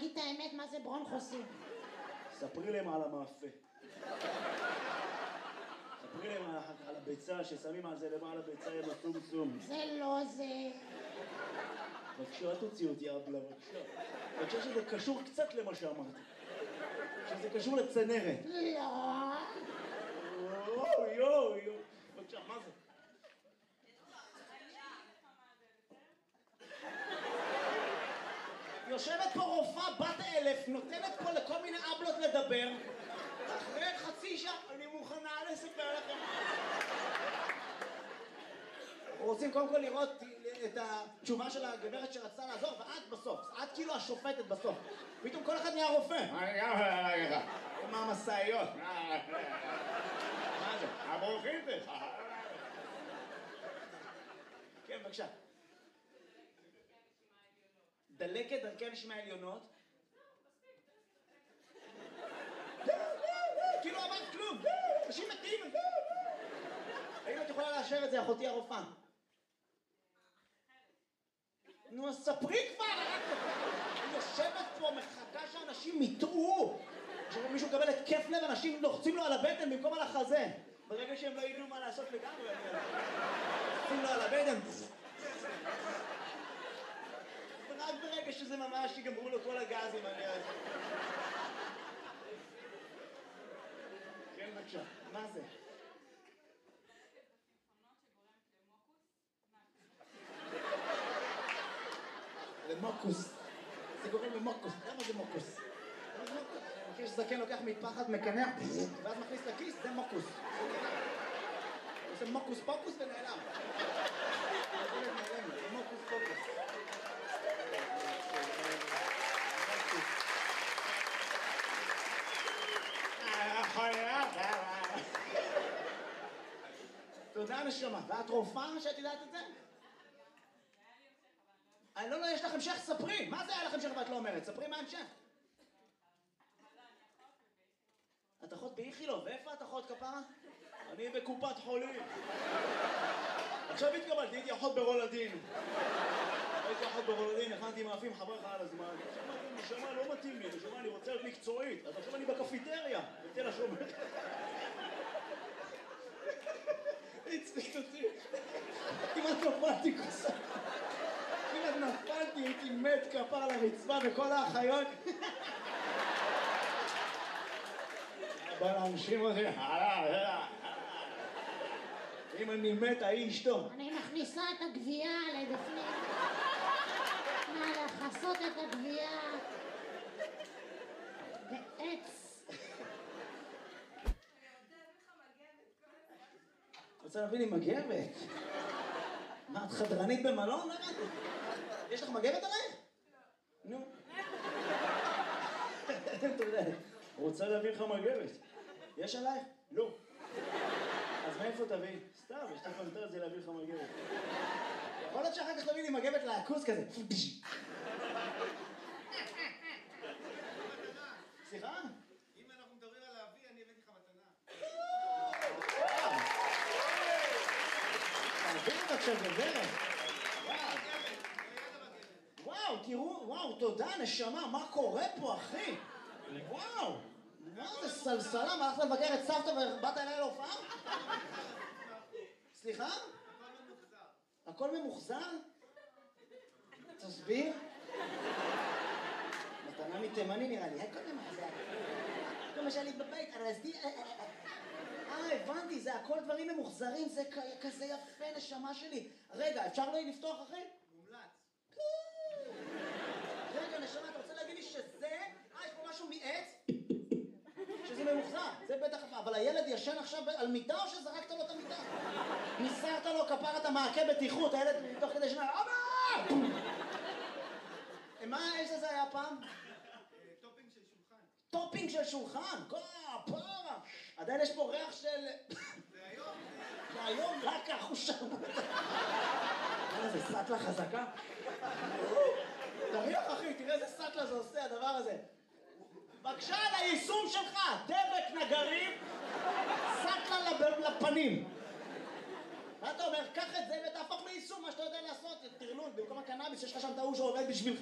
להגיד את האמת, מה זה ברונכוסים? ספרי להם על המאפה. ספרי להם על הביצה, ששמים על זה למעלה ביצה עם הטומטום. זה לא זה. בבקשה, אל תוציא אותי אבלה, בבקשה. בבקשה שזה קשור קצת למה שאמרתי. שזה קשור לצנרת. לא. יואו. בבקשה, מה זה? יושבת פה רופאה בת 1000, נותנת פה לכל מיני אבלות לדבר. אחרי חצי שעה אני מוכנה לספר לכם. רוצים קודם כל לראות את התשובה של הגברת שרצתה לעזור, ואת בסוף, את כאילו השופטת בסוף. פתאום כל אחד נהיה רופא. מה המסעיות? מה זה? הברוכים? כן, בבקשה. דלקת דרכי הנשימה העליונות. כאילו אמרת כלום. אנשים מתים. האם את יכולה לאשר את זה, אחותי הרופאה? נו, אז ספרי כבר! אני יושבת פה, מחכה שאנשים יטעו. כשמישהו מקבל התקף לב, אנשים לוחצים לו על הבטן במקום על החזה. ברגע שהם לא ידעו מה לעשות לגמרי, לוחצים לו על הבטן. רק ברגע שזה ממש יגמרו לו כל הגזים, אני אז... כן, בבקשה, מה זה? למוקוס. זה גורם למוקוס. למה זה מוקוס? מכיר שזקן לוקח מפחד, מקנח, ואז מכניס לכיס, זה מוקוס. עושה מוקוס פוקוס ונעלם. זה מוקוס פוקוס. תודה נשמה. ואת רופאה שאת יודעת את זה? לא, יש לך המשך, ספרי. מה זה היה לך המשך ואת לא אומרת? ספרי מה המשך. את אחות באיכילוב, ואיפה את אחות כפרה? אני בקופת חולים. עכשיו התקבלתי, הייתי אחות ברולדין. הייתי אחות ברולדין, הכנתי מאפים חברך על הזמן. נשמה לא מתאים לי, נשמה אני רוצה להיות מקצועית. אז עכשיו אני בקפיטריה, בתל השומר. הצחיק אותי. כמעט נפלתי כוסה. כמעט נפלתי, הייתי מת כפר על הרצפה וכל האחיות. בא להנשים אותי. אם אני מת, ההיא אשתו. אני מכניסה את הגבייה לבפנים. לכסות את הגבייה. בעץ. רוצה להביא לי מגבת? מה, את חדרנית במלון? יש לך מגבת עלייך? נו. תודה. רוצה להביא לך מגבת? יש עלייך? לא. אז מאיפה תביא? סתם, יש לך פנטר את זה להביא לך מגבת. יכול להיות שאחר כך תביא לי מגבת לעכוס כזה. סליחה? אם אנחנו מדברים על להביא, אני הבאתי לך מתנה. תביא לי בבקשה גברת. וואו, תראו, וואו, תודה נשמה, מה קורה פה אחי? וואו, מה זה סלסלה? מה הלכת לבקר את סבתא ובאת אליי להופעה? סליחה? הכל ממוחזר? תסביר? מתנה מתימני נראה לי, הכל ממוחזר. למשל לי בבית, הרסתי... הבנתי, זה הכל דברים ממוחזרים, זה כזה יפה נשמה שלי. רגע, אפשר לא לפתוח אחי? מומלץ. רגע נשמה, אתה רוצה להגיד לי שזה... יש פה משהו מעץ? שזה ממוחזר, זה בטח... אבל הילד ישן עכשיו על מיטה או שזרקת לו את המיטה? ניסרת לו כפרת המעקה בטיחות, הילד תוך כדי שנה... אבא! מה האש הזה היה פעם? טופינג של שולחן. טופינג של שולחן? פרה! עדיין יש פה ריח של... זה היום. זה היום רק החושה. זה סטלה חזקה. תריח אחי, תראה איזה סטלה זה עושה הדבר הזה. בבקשה על היישום שלך, דבק נגרים, סטלה לפנים. מה אתה אומר? קח את זה ותהפוך ליישום מה שאתה יודע לעשות, תרלול, במקום הקנאביס יש לך שם את ההוא שעובד בשבילך.